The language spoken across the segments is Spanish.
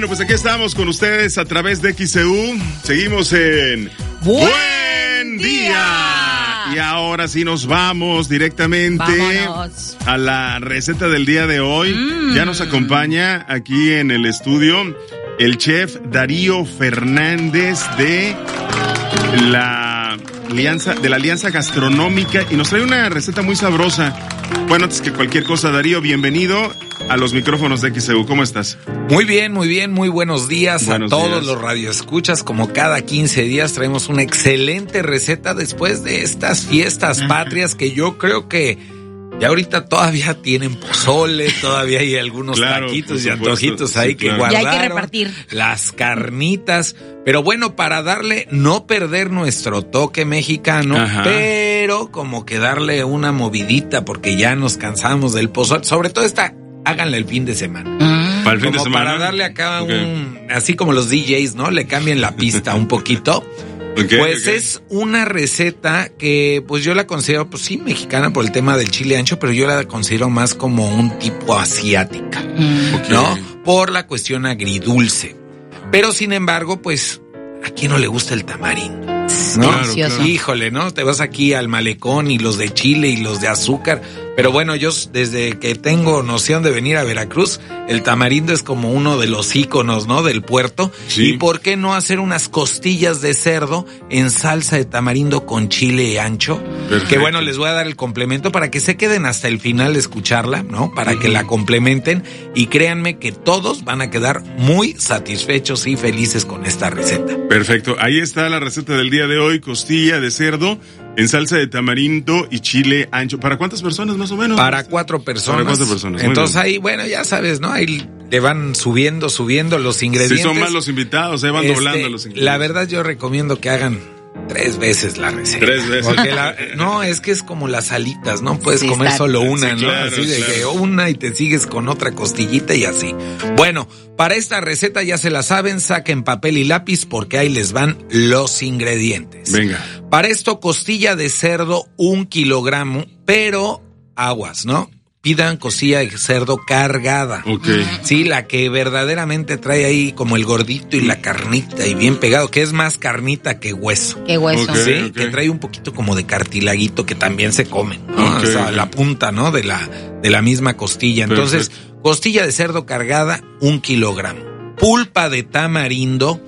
pues aquí estamos con ustedes a través de XCU. Seguimos en Buen Día. Y ahora sí nos vamos directamente a la receta del día de hoy. Ya nos acompaña aquí en el estudio el chef Darío Fernández de la Alianza Gastronómica y nos trae una receta muy sabrosa. Bueno, antes que cualquier cosa, Darío, bienvenido a los micrófonos de XCU. ¿Cómo estás? Muy bien, muy buenos días a todos los radioescuchas. Como cada 15 días traemos una excelente receta después de estas fiestas patrias que yo creo que ya ahorita todavía tienen pozole, todavía hay algunos taquitos y antojitos ahí que guardaron. Y hay que repartir. Las carnitas. Pero bueno, para no perder nuestro toque mexicano, pero como que darle una movidita porque ya nos cansamos del pozole. Sobre todo háganle el fin de semana. Para el fin de semana. Para darle acá así como los DJs, ¿no? Le cambien la pista un poquito. Es una receta que pues yo la considero, pues sí, mexicana por el tema del chile ancho, pero yo la considero más como un tipo asiática, ¿no? Por la cuestión agridulce. Pero sin embargo, pues, ¿a quién no le gusta el tamarindo? ¿No? Delicioso. Híjole, ¿no? Te vas aquí al malecón y los de chile y los de azúcar. Pero bueno, yo desde que tengo noción de venir a Veracruz, el tamarindo es como uno de los íconos, ¿no? Del puerto. Sí. ¿Y por qué no hacer unas costillas de cerdo en salsa de tamarindo con chile ancho? Perfecto. Que bueno, les voy a dar el complemento para que se queden hasta el final de escucharla, ¿no? Para que la complementen y créanme que todos van a quedar muy satisfechos y felices con esta receta. Perfecto, ahí está la receta del día de hoy, costilla de cerdo en salsa de tamarindo y chile ancho. ¿Para cuántas personas más o menos? Para 4 personas. Para 4 personas. Entonces ahí, bueno, ya sabes, ¿no? Ahí le van subiendo los ingredientes. Si son más los invitados, van doblando los ingredientes. La verdad yo recomiendo que hagan 3 veces la receta. 3 veces. Porque no, es que es como las alitas, ¿no? Puedes comer solo una, ¿no? Claro, así de que una y te sigues con otra costillita y así. Bueno, para esta receta ya se la saben, saquen papel y lápiz porque ahí les van los ingredientes. Venga. Para esto, costilla de cerdo, 1 kilogramo, pero aguas, ¿no? Pidan costilla de cerdo cargada. Sí, la que verdaderamente trae ahí como el gordito y la carnita y bien pegado, que es más carnita que hueso. Que hueso. Sí, que trae un poquito como de cartilaguito que también se come, ¿no? O sea, la punta, ¿no? De la misma costilla. Entonces, costilla de cerdo cargada, 1 kilogramo. Pulpa de tamarindo,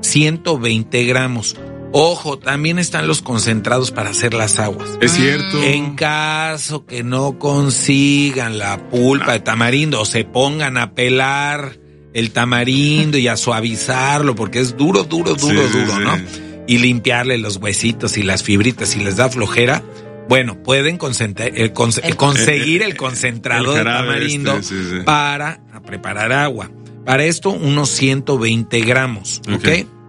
120 gramos. Ojo, también están los concentrados para hacer las aguas. Es cierto. En caso que no consigan la pulpa de tamarindo o se pongan a pelar el tamarindo y a suavizarlo porque es duro, ¿no? Y limpiarle los huesitos y las fibritas si les da flojera. Bueno, pueden conseguir el concentrado de tamarindo para preparar agua. Para esto, unos 120 gramos, ¿ok?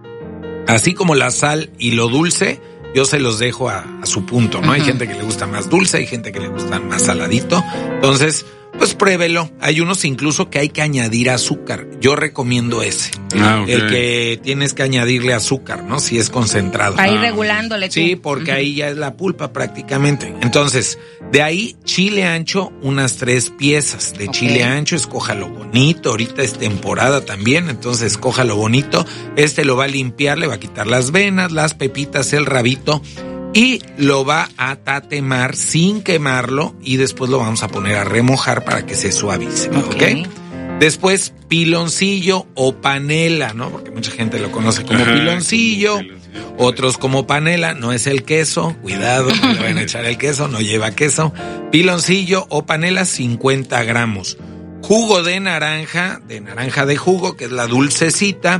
Así como la sal y lo dulce, yo se los dejo a su punto, ¿no? Hay gente que le gusta más dulce, hay gente que le gusta más saladito. Entonces, pues pruébelo. Hay unos incluso que hay que añadir azúcar. Yo recomiendo ese. El que tienes que añadirle azúcar, ¿no? Si es concentrado. Para ir regulándole. Sí, porque ahí ya es la pulpa prácticamente. Entonces, de ahí chile ancho, unas 3 piezas de chile ancho. Escójalo bonito. Ahorita es temporada también, entonces escójalo bonito. Lo va a limpiar, le va a quitar las venas, las pepitas, el rabito. Y lo va a tatemar sin quemarlo y después lo vamos a poner a remojar para que se suavice, ¿ok? Después, piloncillo o panela, ¿no? Porque mucha gente lo conoce como piloncillo, otros como panela, no es el queso, cuidado, no le van a echar el queso, no lleva queso. Piloncillo o panela, 50 gramos. Jugo de naranja de jugo, que es la dulcecita,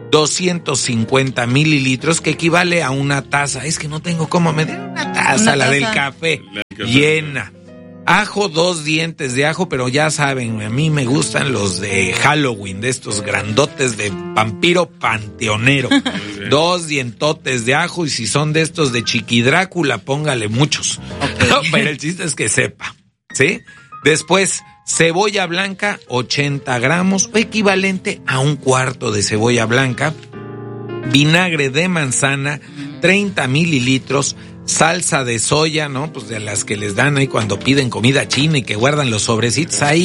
250 mililitros, que equivale a una taza. Es que no tengo cómo medir una taza, la del café, llena. Ajo, 2 dientes de ajo, pero ya saben, a mí me gustan los de Halloween, de estos grandotes de vampiro panteonero. 2 dientotes de ajo, y si son de estos de Chiqui Drácula, póngale muchos. Pero el chiste es que sepa, ¿sí? Después, cebolla blanca, 80 gramos, o equivalente a 1/4 de cebolla blanca. Vinagre de manzana, 30 mililitros. Salsa de soya, ¿no? Pues de las que les dan ahí cuando piden comida china y que guardan los sobrecitos ahí.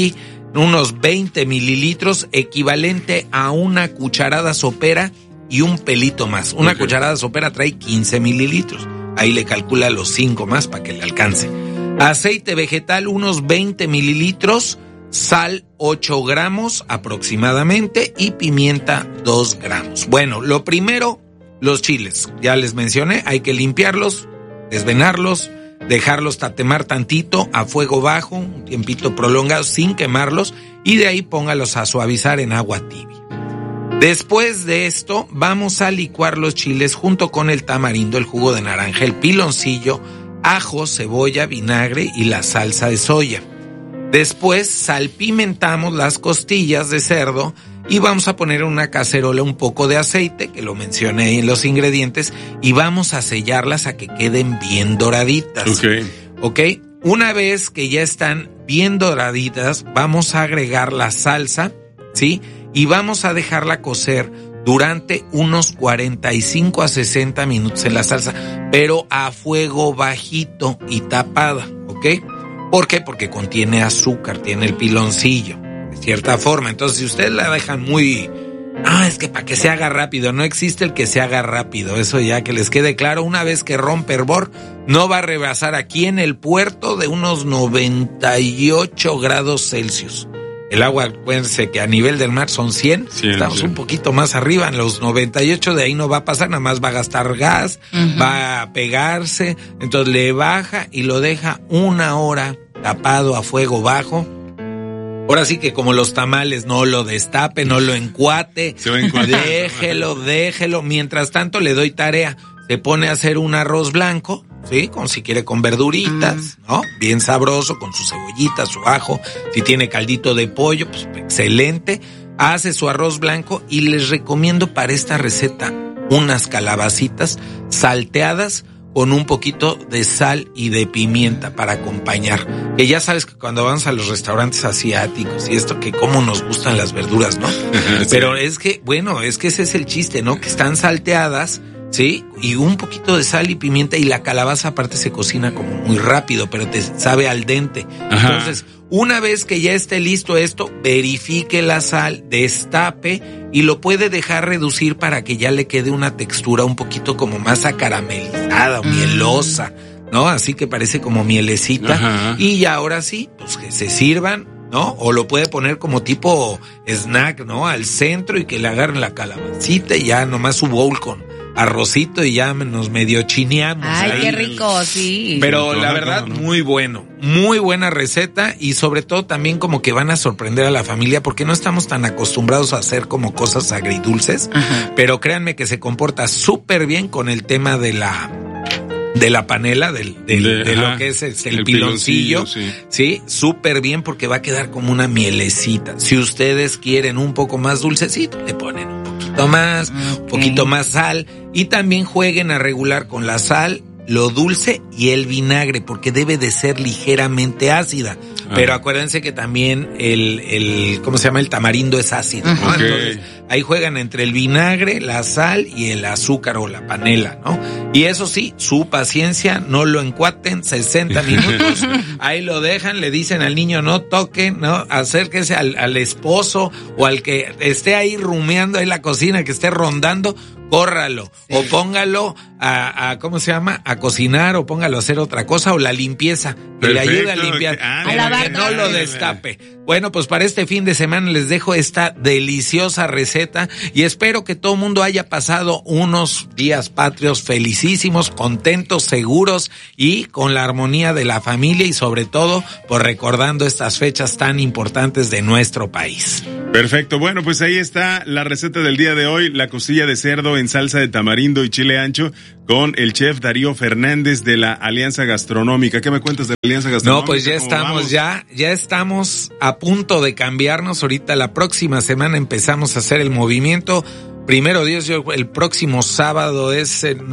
unos 20 mililitros, equivalente a una cucharada sopera y un pelito más. Una cucharada sopera trae 15 mililitros. Ahí le calcula los 5 más para que le alcance. Aceite vegetal, unos 20 mililitros. Sal, 8 gramos aproximadamente. Y pimienta, 2 gramos. Bueno, lo primero, los chiles. Ya les mencioné, hay que limpiarlos, desvenarlos, dejarlos tatemar tantito a fuego bajo, un tiempito prolongado sin quemarlos, y de ahí póngalos a suavizar en agua tibia. Después de esto vamos a licuar los chiles junto con el tamarindo, el jugo de naranja, el piloncillo, ajo, cebolla, vinagre y la salsa de soya. Después salpimentamos las costillas de cerdo y vamos a poner en una cacerola un poco de aceite, que lo mencioné ahí en los ingredientes, y vamos a sellarlas a que queden bien doraditas. Ok. Una vez que ya están bien doraditas, vamos a agregar la salsa, ¿sí? Y vamos a dejarla cocer durante unos 45 a 60 minutos en la salsa, pero a fuego bajito y tapada, ¿ok? ¿Por qué? Porque contiene azúcar, tiene el piloncillo, de cierta forma. Entonces, si ustedes la dejan muy... es que para que se haga rápido, no existe el que se haga rápido, eso ya que les quede claro. Una vez que rompe hervor, no va a rebasar aquí en el puerto de unos 98 grados Celsius. El agua, acuérdense que a nivel del mar son 100, estamos un poquito más arriba, en los 98 de ahí no va a pasar, nada más va a gastar gas, va a pegarse, entonces le baja y lo deja 1 hora tapado a fuego bajo. Ahora sí que como los tamales, no lo destape, no lo encuate, déjelo. Mientras tanto le doy tarea, se pone a hacer un arroz blanco, ¿sí? Si quiere con verduritas, ¿no? Bien sabroso, con su cebollita, su ajo. Si tiene caldito de pollo, pues excelente. Hace su arroz blanco y les recomiendo para esta receta unas calabacitas salteadas con un poquito de sal y de pimienta para acompañar. Que ya sabes que cuando vamos a los restaurantes asiáticos y esto, que cómo nos gustan las verduras, ¿no? Sí. Pero es que ese es el chiste, ¿no? Que están salteadas, ¿sí? Y un poquito de sal y pimienta, y la calabaza aparte se cocina como muy rápido, pero te sabe al dente. Entonces, una vez que ya esté listo esto, verifique la sal, destape y lo puede dejar reducir para que ya le quede una textura un poquito como más acaramelizada o mielosa, ¿no? Así que parece como mielecita. Y ya ahora sí, pues que se sirvan, ¿no? O lo puede poner como tipo snack, ¿no? Al centro, y que le agarren la calabacita y ya nomás su bowl con arrocito y ya nos medio chineamos. Ay, ahí. Qué rico, sí. Pero la verdad, muy bueno. Muy buena receta, y sobre todo también como que van a sorprender a la familia, porque no estamos tan acostumbrados a hacer como cosas agridulces. Pero créanme que se comporta súper bien con el tema de la panela, de lo que es el piloncillo, sí, súper bien, porque va a quedar como una mielecita. Si ustedes quieren un poco más dulcecito, le ponen un poquito más, un poquito más sal, y también jueguen a regular con la sal, lo dulce y el vinagre, porque debe de ser ligeramente ácida. Pero acuérdense que también el tamarindo es ácido, ¿no? Entonces, ahí juegan entre el vinagre, la sal y el azúcar o la panela, ¿no? Y eso sí, su paciencia, no lo encuaten, 60 minutos, ahí lo dejan, le dicen al niño no toquen, ¿no? Acérquese al esposo o al que esté ahí rumeando ahí la cocina, que esté rondando, córralo, o póngalo a cocinar, o póngalo a hacer otra cosa, o la limpieza, que le ayude a limpiar, que no lo destape. Bueno, pues para este fin de semana les dejo esta deliciosa receta, y espero que todo el mundo haya pasado unos días patrios felicísimos, contentos, seguros, y con la armonía de la familia, y sobre todo, pues recordando estas fechas tan importantes de nuestro país. Perfecto, bueno, pues ahí está la receta del día de hoy, la costilla de cerdo en salsa de tamarindo y chile ancho, con el chef Darío Fernández de la Alianza Gastronómica. ¿Qué me cuentas de la Alianza Gastronómica? No, pues ya estamos a punto de cambiarnos. Ahorita la próxima semana empezamos a hacer el movimiento. Primero Dios, el próximo sábado es el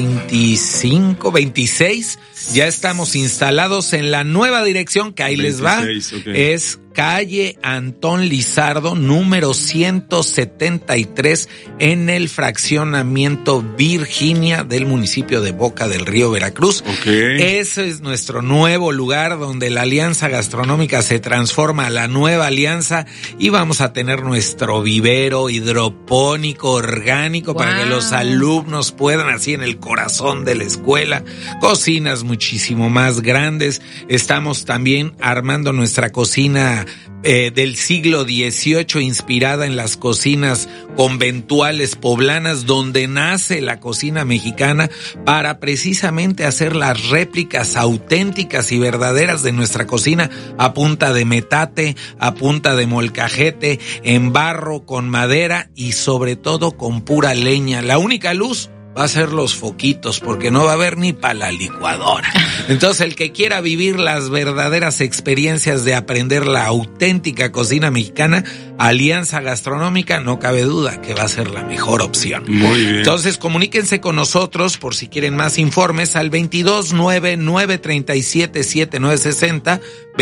25, 26. Ya estamos instalados en la nueva dirección, que ahí 26, les va. Es calle Antón Lizardo, número 173, en el fraccionamiento Virginia del municipio de Boca del Río, Veracruz. Ese es nuestro nuevo lugar donde la Alianza Gastronómica se transforma a la nueva alianza y vamos a tener nuestro vivero hidropónico orgánico para que los alumnos puedan, así en el corazón de la escuela, cocinas muchísimo más grandes. Estamos también armando nuestra cocina del siglo XVIII, inspirada en las cocinas conventuales poblanas, donde nace la cocina mexicana, para precisamente hacer las réplicas auténticas y verdaderas de nuestra cocina a punta de metate, a punta de molcajete, en barro, con madera y sobre todo con pura leña. La única luz va a ser los foquitos, porque no va a haber ni para la licuadora. Entonces, el que quiera vivir las verdaderas experiencias de aprender la auténtica cocina mexicana, Alianza Gastronómica, no cabe duda que va a ser la mejor opción. Muy bien. Entonces, comuníquense con nosotros por si quieren más informes al 229-937-7960,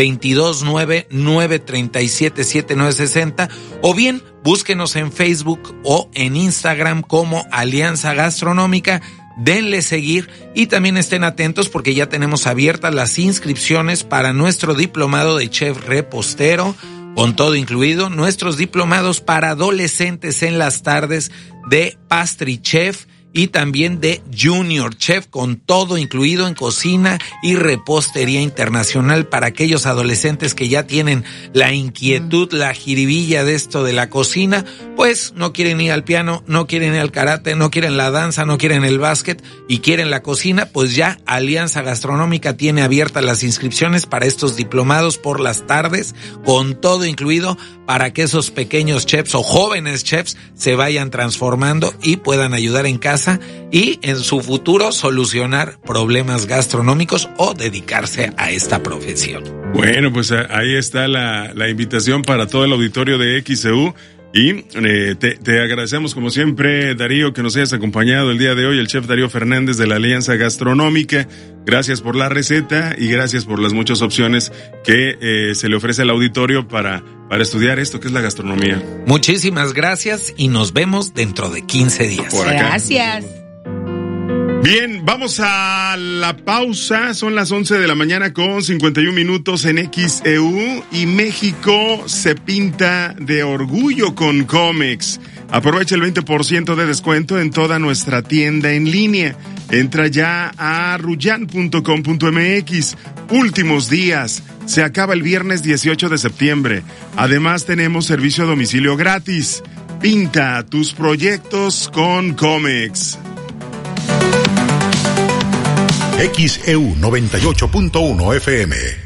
229-937-7960, o bien búsquenos en Facebook o en Instagram como Alianza Gastronómica. Denle seguir y también estén atentos porque ya tenemos abiertas las inscripciones para nuestro diplomado de chef repostero, con todo incluido, nuestros diplomados para adolescentes en las tardes de pastry chef y también de Junior Chef, con todo incluido en cocina y repostería internacional para aquellos adolescentes que ya tienen la inquietud, la jiribilla de esto de la cocina, pues no quieren ir al piano, no quieren ir al karate, no quieren la danza, no quieren el básquet y quieren la cocina. Pues ya Alianza Gastronómica tiene abiertas las inscripciones para estos diplomados por las tardes, con todo incluido, para que esos pequeños chefs o jóvenes chefs se vayan transformando y puedan ayudar en casa y en su futuro solucionar problemas gastronómicos o dedicarse a esta profesión. Bueno, pues ahí está la invitación para todo el auditorio de XEU. Y te agradecemos como siempre, Darío, que nos hayas acompañado el día de hoy, el chef Darío Fernández de la Alianza Gastronómica. Gracias por la receta y gracias por las muchas opciones que se le ofrece al auditorio para estudiar esto que es la gastronomía. Muchísimas gracias y nos vemos dentro de 15 días. Por acá. Gracias. Bien, vamos a la pausa. Son las 11 de la mañana con 51 minutos en XEU y México se pinta de orgullo con Comex. Aprovecha el 20% de descuento en toda nuestra tienda en línea. Entra ya a ruyan.com.mx. Últimos días. Se acaba el viernes 18 de septiembre. Además tenemos servicio a domicilio gratis. Pinta tus proyectos con Comex. XEU 98.1 FM.